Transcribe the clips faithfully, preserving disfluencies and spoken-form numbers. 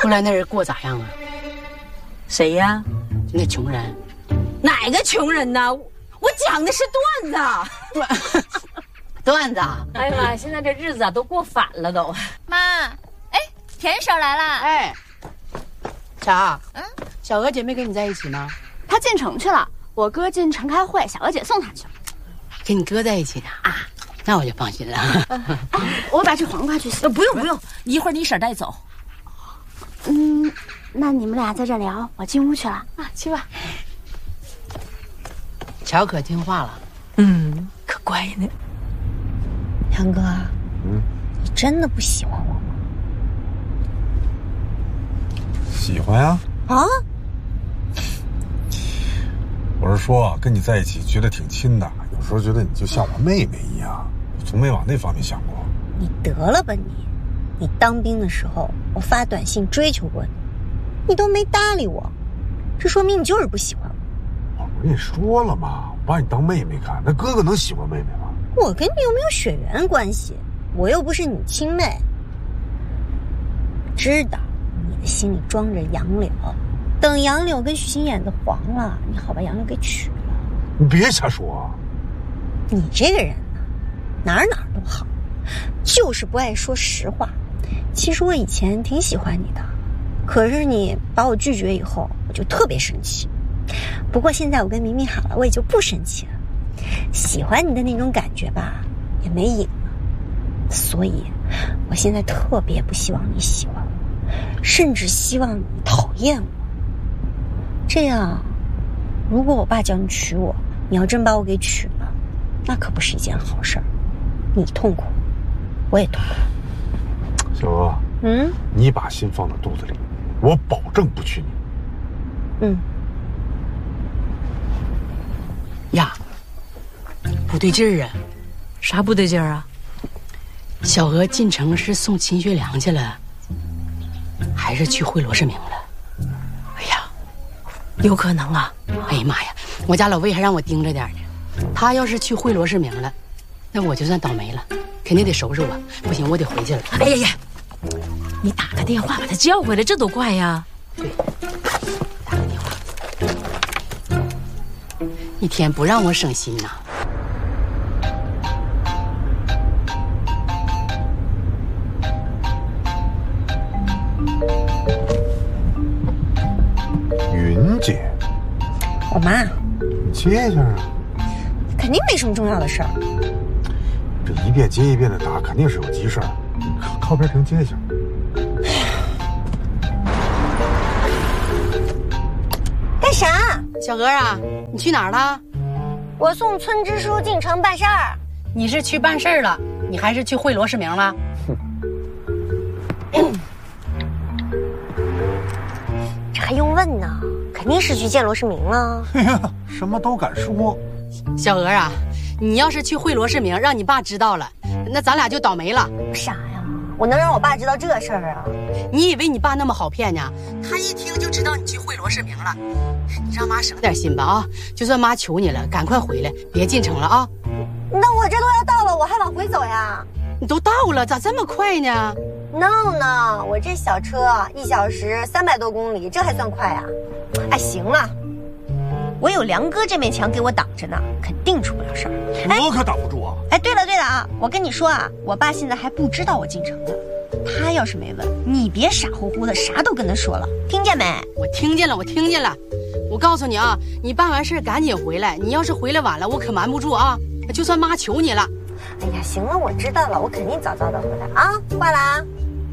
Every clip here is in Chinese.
后来那人过咋样啊？ 谁呀？ 那穷人。 哪个穷人呢？我讲的是段子。 段子。 哎呀妈，现在这日子啊都过反了都。 妈，哎，田婶来了。 哎，啥？嗯，小娥姐没跟你在一起吗？ 她进城去了。我哥进城开会，小娥姐送她去了。 跟你哥在一起呢？啊，那我就放心了。 哎，我把这黄瓜去洗。 呃，不用不用，一会儿你婶带走。 嗯，那你们俩在这聊，我进屋去了。啊，去吧。 乔可听话了， 嗯，可乖呢。 杨哥， 嗯， 你真的不喜欢我吗？ 喜欢呀。 啊？ 我是说，跟你在一起觉得挺亲的，有时候觉得你就像我妹妹一样，我从没往那方面想过。 你得了吧你！你当兵的时候，我发短信追求过你，你都没搭理我，这说明你就是不喜欢我。 我不跟你说了吗？我把你当妹妹看，那哥哥能喜欢妹妹吗？ 我跟你又没有血缘关系，我又不是你亲妹。知道你的心里装着杨柳，等杨柳跟许昕演的黄了，你好把杨柳给娶了。 你别瞎说。 你这个人呢，哪儿哪儿都好，就是不爱说实话。其实我以前挺喜欢你的，可是你把我拒绝以后，我就特别生气。不过现在我跟明明好了，我也就不生气了。喜欢你的那种感觉吧，也没影了。所以，我现在特别不希望你喜欢我，甚至希望你讨厌我。这样，如果我爸叫你娶我，你要真把我给娶了，那可不是一件好事儿。你痛苦，我也痛苦。 小娥， 嗯， 你把心放在肚子里，我保证不娶你。 嗯。 呀，不对劲儿啊！ 啥不对劲儿啊？ 小娥进城是送秦学良去了，还是去会罗世明了？哎呀， 有可能啊！ 哎呀妈呀，我家老魏还让我盯着点呢。他要是去会罗世明了，那我就算倒霉了，肯定得收拾我。不行，我得回去了。 哎呀呀，你打个电话把他叫回来，这多快呀！ 对，打个电话。一天不让我省心呐。 云姐， 我妈， 你接一下啊。 肯定没什么重要的事儿。 这一遍接一遍的打，肯定是有急事儿。你靠靠边停接一下。 干啥？ 小娥啊，你去哪儿了？ 我送村支书进城办事儿。 你是去办事儿了，你还是去会罗世明了？ 这还用问呢？肯定是去见罗世明了。 哎呀，什么都敢说。 小娥啊，你要是去会罗世明，让你爸知道了，那咱俩就倒霉了。 啥呀？我能让我爸知道这事儿啊？ 你以为你爸那么好骗呢？他一听就知道你去会罗世明了。你让妈省点心吧啊！就算妈求你了，赶快回来，别进城了啊！ 那我这都要到了，我还往回走呀？ 你都到了，咋这么快呢 ？No no， 我这小车一小时三百多公里，这还算快啊？哎，行了。我有梁哥这面墙给我挡着呢，肯定出不了事儿。 我可挡不住啊！ 哎，对了对了啊，我跟你说啊，我爸现在还不知道我进城呢。他要是没问，你别傻乎乎的啥都跟他说了，听见没？ 我听见了，我听见了。我告诉你啊，你办完事赶紧回来，你要是回来晚了，我可瞒不住啊！就算妈求你了。 哎呀，行了，我知道了，我肯定早早的回来啊。挂了啊。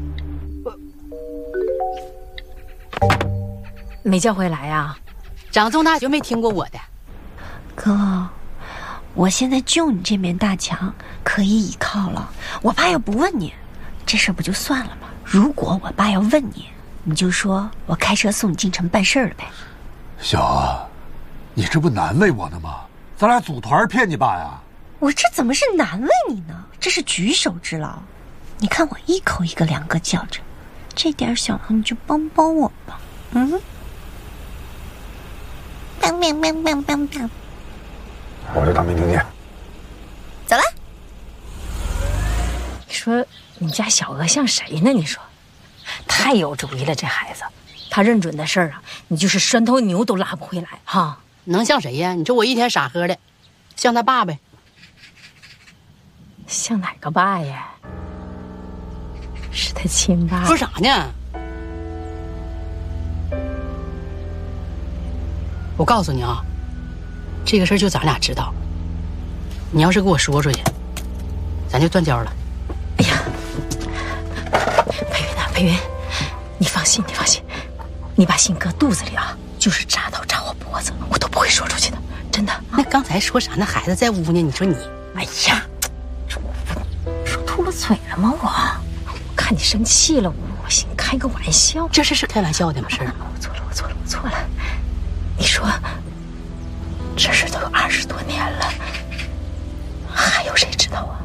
没叫回来呀？ 长这么大就没听过我的。 哥，我现在就你这面大墙可以倚靠了。我爸要不问你，这事不就算了吗？如果我爸要问你，你就说我开车送你进城办事了呗。 小娥，你这不难为我呢吗？咱俩组团骗你爸呀？ 我这怎么是难为你呢？这是举手之劳。你看我一口一个两个叫着，这点小忙你就帮帮我吧。嗯。 棒棒棒棒棒棒！ 我就当没听见。 走了。 你说你家小娥像谁呢？你说， 太有主意了，这孩子，他认准的事儿啊，你就是拴头牛都拉不回来哈。 能像谁呀？你说我一天傻呵的，像他爸呗。 像哪个爸呀？是他亲爸。 说啥呢？我告诉你啊，这个事儿就咱俩知道。你要是给我说出去，咱就断交了。 哎呀，裴云呐，裴云，你放心，你放心，你把心搁肚子里啊，就是扎刀扎我脖子，我都不会说出去的，真的。 那刚才说啥？那孩子在屋呢，你说你， 哎呀，说吐了嘴了吗？我，我看你生气了，我心开个玩笑。 这事是开玩笑的吗？是。 我错了，我错了，我错了。你说，这事都有二十多年了，还有谁知道啊？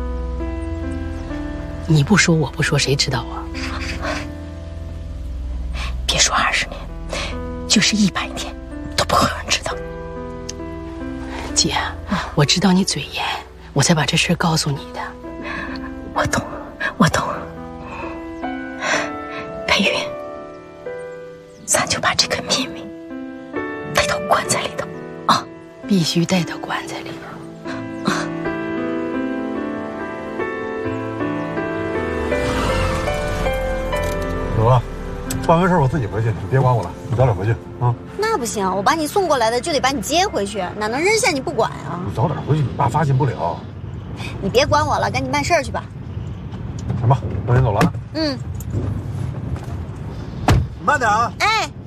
你不说，我不说，谁知道啊？ 别说二十年，就是一百年，都不会有人知道。 姐，我知道你嘴严，我才把这事告诉你的。 我懂，我懂。裴云，咱就把这个秘密带到棺材里头啊！ 必须带到棺材里。 有了，办完事我自己回去，你别管我了，你早点回去啊。 那不行，我把你送过来的就得把你接回去，哪能扔下你不管啊？ 你早点回去，你爸发现不了。 你别管我了，赶紧办事儿去吧。 行吧，我先走了。 嗯， 慢点啊。 哎。